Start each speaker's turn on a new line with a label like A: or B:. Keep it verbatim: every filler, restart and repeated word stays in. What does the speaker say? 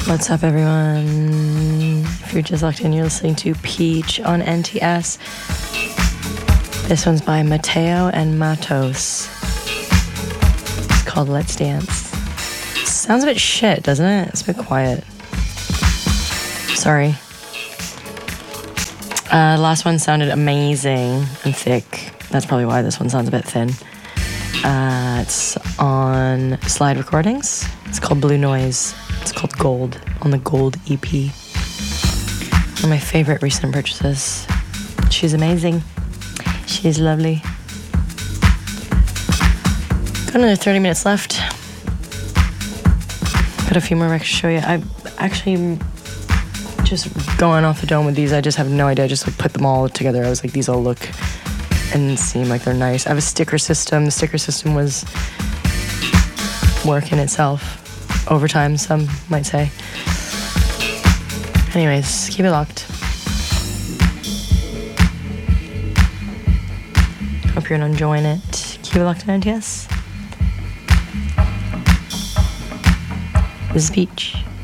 A: What's up, everyone? If you're just locked in, you're listening to Peach on N T S. This one's by Mateo and Matos. It's called Let's Dance. Sounds a bit shit, doesn't it? It's a bit quiet. Sorry. Uh, last one sounded amazing and thick. That's probably why this one sounds a bit thin. Uh, it's on Slide Recordings. It's called Blue Noise. It's called Gold on the Gold E P. One of my favorite recent purchases. She's amazing. She's lovely. Got another thirty minutes left. Got a few more records to show you. I actually just going off the dome with these. I just have no idea. I just like put them all together. I was like, these all look and seem like they're nice. I have a sticker system. The sticker system was work in itself. Overtime, some might say. Anyways, keep it locked. Hope you're enjoying it. Keep it locked on N T S. This is Peach.